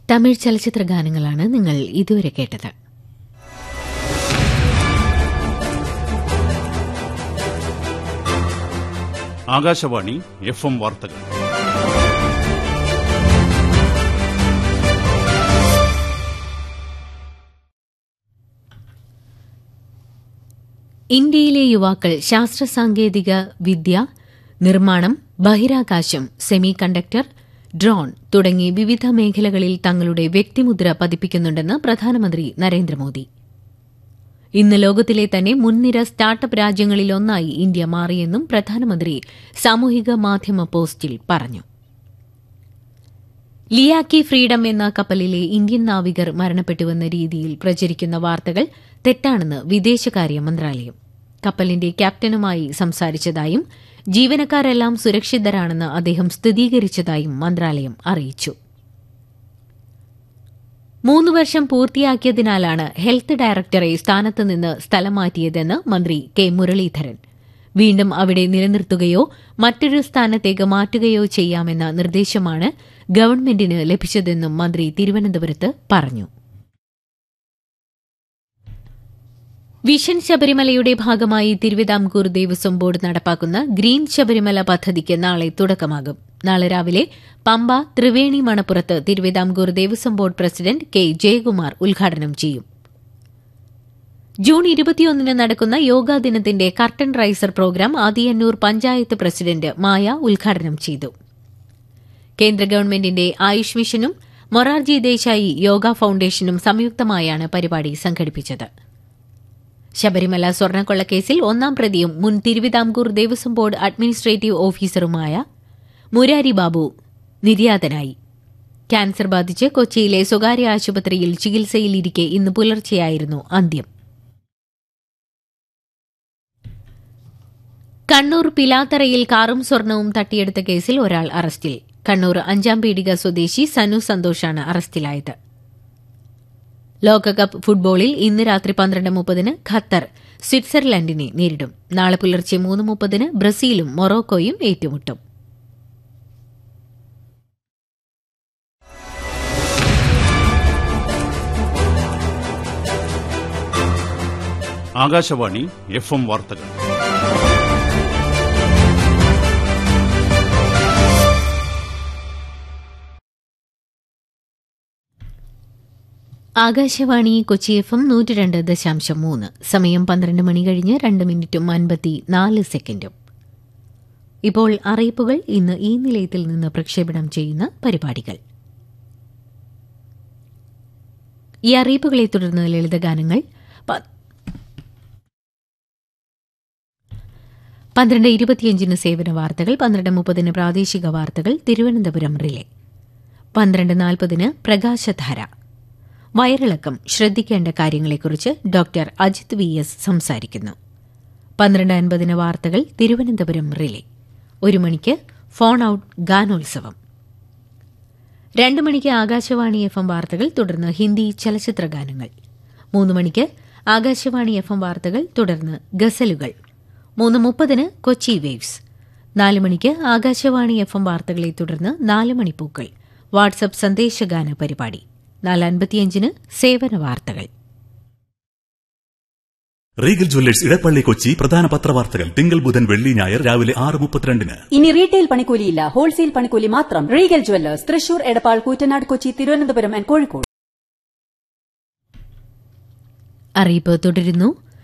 തമിഴ് ചലച്ചിത്ര ഗാനങ്ങളാണ് നിങ്ങൾ ഇതുവരെ കേട്ടത്. ആകാശവാണി FM വാർത്തകൾ. ഇന്ത്യയിലെ യുവാക്കൾ ശാസ്ത്ര സാങ്കേതിക വിദ്യ, നിർമ്മാണം, ബഹിരാകാശം, സെമി കണ്ടക്ടർ, ഡ്രോൺ തുടങ്ങി വിവിധ മേഖലകളിൽ തങ്ങളുടെ വ്യക്തിമുദ്ര പതിപ്പിക്കുന്നുണ്ടെന്ന് പ്രധാനമന്ത്രി നരേന്ദ്രമോദി. ഇന്ന് ലോകത്തിലെ തന്നെ മുൻനിര സ്റ്റാർട്ടപ്പ് രാജ്യങ്ങളിലൊന്നായി ഇന്ത്യ മാറിയെന്നും പ്രധാനമന്ത്രി സാമൂഹിക മാധ്യമ പോസ്റ്റിൽ പറഞ്ഞു. ലിയാക്കി ഫ്രീഡം എന്ന കപ്പലിലെ ഇന്ത്യൻ നാവികർ മരണപ്പെട്ടുവെന്ന രീതിയിൽ പ്രചരിക്കുന്ന വാർത്തകൾ തെറ്റാണെന്ന് വിദേശകാര്യ മന്ത്രാലയം. കപ്പലിന്റെ ക്യാപ്റ്റനുമായി സംസാരിച്ചതായും ജീവനക്കാരെല്ലാം സുരക്ഷിതരാണെന്ന് അദ്ദേഹം സ്ഥിരീകരിച്ചതായും മന്ത്രാലയം അറിയിച്ചു. 3 വർഷം പൂർത്തിയാക്കിയതിനാലാണ് ഹെൽത്ത് ഡയറക്ടറെ സ്ഥാനത്ത് നിന്ന് സ്ഥലം മാറ്റിയതെന്ന് മന്ത്രി കെ മുരളീധരൻ. വീണ്ടും അവിടെ നിലനിർത്തുകയോ മറ്റൊരു സ്ഥാനത്തേക്ക് മാറ്റുകയോ ചെയ്യാമെന്ന നിർദ്ദേശമാണ് ഗവൺമെന്റിന് ലഭിച്ചതെന്നും മന്ത്രി തിരുവനന്തപുരത്ത് പറഞ്ഞു. വിഷൻ ശബരിമലയുടെ ഭാഗമായി തിരുവിതാംകൂർ ദേവസ്വം ബോർഡ് നടപ്പാക്കുന്ന ഗ്രീൻ ശബരിമല പദ്ധതിക്ക് നാളെ തുടക്കമാകും. നാളെ രാവിലെ പമ്പ ത്രിവേണി മണപ്പുറത്ത് Thiruvithamkoor Devaswom board president K Jayakumar ഉദ്ഘാടനം ചെയ്യും. ജൂൺ 21 നടക്കുന്ന യോഗാ ദിനത്തിന്റെ curtain riser programme ആദിയന്നൂർ panchayat president മായ ഉദ്ഘാടനം ചെയ്തു. കേന്ദ്ര ഗവൺമെന്റിന്റെ ആയുഷ് മിഷനും മൊറാർജി ദേശായി യോഗ ഫൌണ്ടേഷനും സംയുക്തമായാണ് പരിപാടി സംഘടിപ്പിച്ചത്. ശബരിമല സ്വർണ്ണക്കൊള്ളക്കേസിൽ 1ാം പ്രതിയും മുൻ തിരുവിതാംകൂർ ദേവസ്വം ബോർഡ് അഡ്മിനിസ്ട്രേറ്റീവ് ഓഫീസറുമായ മുരാരി ബാബു നിര്യാതനായി. ക്യാൻസർ ബാധിച്ച് കൊച്ചിയിലെ സ്വകാര്യ ആശുപത്രിയിൽ ചികിത്സയിലിരിക്കെ ഇന്ന് പുലർച്ചെയായിരുന്നു അന്ത്യം. കണ്ണൂർ പിലാത്തറയിൽ കാറും സ്വർണവും തട്ടിയെടുത്ത കേസിൽ ഒരാൾ അറസ്റ്റിൽ. കണ്ണൂർ 5ാം പീടിക സ്വദേശി സനു സന്തോഷാണ് അറസ്റ്റിലായത്. ലോകകപ്പ് ഫുട്ബോളിൽ ഇന്ന് രാത്രി 12:30 ഖത്തർ സ്വിറ്റ്സർലൻഡിനെ നേരിടും. നാളെ പുലർച്ചെ 3:30 ബ്രസീലും മൊറോക്കോയും ഏറ്റുമുട്ടും. ആകാശവാണി FM വാർത്തകൾ. ആകാശവാണി കൊച്ചി FM 102.3. സമയം 12 മണി കഴിഞ്ഞ് 2 മിനിറ്റും 54 സെക്കൻഡും. ഇപ്പോൾ അറിയിപ്പുകൾ. ഇന്ന് ഈ നിലയത്തിൽ നിന്ന് പ്രക്ഷേപണം ചെയ്യുന്ന പരിപാടികൾ. ഈ അറിയിപ്പുകളെ തുടർന്ന് ലളിതഗാനങ്ങൾ. 12:25 സേവന വാർത്തകൾ, 12:30 പ്രാദേശിക വാർത്തകൾ തിരുവനന്തപുരം റിലേ, 12:40 പ്രകാശധാര. വയറിളക്കം ശ്രദ്ധിക്കേണ്ട കാര്യങ്ങളെക്കുറിച്ച് ഡോക്ടർ അജിത് VS സംസാരിക്കുന്നു. 12:50 വാർത്തകൾ തിരുവനന്തപുരം റിലേ. 1 മണിക്ക് ഫോൺ ഔട്ട് ഗാനോത്സവം. 2 മണിക്ക് ആകാശവാണി FM വാർത്തകൾ, തുടർന്ന് ഹിന്ദി ചലച്ചിത്ര ഗാനങ്ങൾ. 3 മണിക്ക് ആകാശവാണി FM വാർത്തകൾ, തുടർന്ന് ഗസലുകൾ. 3:30 കൊച്ചി വേവ്സ്. 4 മണിക്ക് ആകാശവാണി FM വാർത്തകളെ തുടർന്ന് 4 മണിപ്പൂക്കൾ വാട്സ്ആപ്പ് സന്ദേശഗാന പരിപാടി. 4:55 സേവന വാർത്തകൾ. റീഗൽ ജ്വല്ലേഴ്സ് ഇടപ്പള്ളി കൊച്ചി പ്രധാന പത്രവാർത്തകൾ തിങ്കൾ ബുധൻ വെള്ളി ഞായർ രാവിലെ 6:32. ഇനി റീറ്റെയിൽ പണിക്കൂലിയില്ല, ഹോൾസെയിൽ പണിക്കൂലി മാത്രം. Regal Jewellers Thrissur, Edappal, Koottanad, Kochi, Thiruvananthapuram and Kozhikode. അറിയിപ്പ് തുടരുന്നു.